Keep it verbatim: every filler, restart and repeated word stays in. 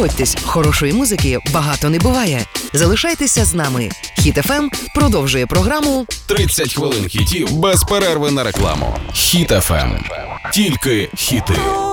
погодьтесь, хорошої музики багато не буває. Залишайтеся з нами. Хіт еф ем продовжує програму тридцять хвилин хітів без перерви на рекламу. Хіт еф ем. Тільки хіти.